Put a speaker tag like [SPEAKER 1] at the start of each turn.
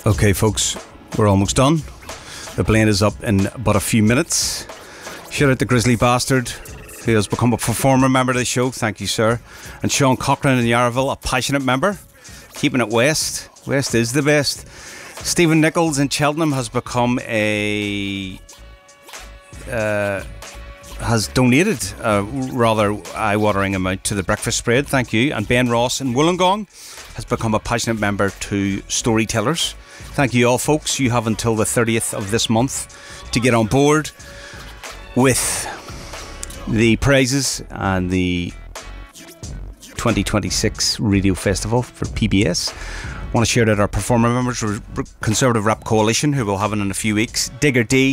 [SPEAKER 1] Okay, folks, we're almost done. The blend is up in but a few minutes. Shout out to Grizzly Bastard, who has become a performer member of the show. Thank you, sir. And Sean Cochran in Yarraville, a passionate member, keeping it West. West is the best. Stephen Nichols in Cheltenham has become has donated a rather eye-watering amount to the breakfast spread. Thank you. And Ben Ross in Wollongong has become a passionate member to Storytellers. Thank you all, folks. You have until the 30th of this month to get on board with the prizes and the 2026 Radio Festival for PBS. I want to share out our performer members, Conservative Rap Coalition, who we'll have in a few weeks. Digger D,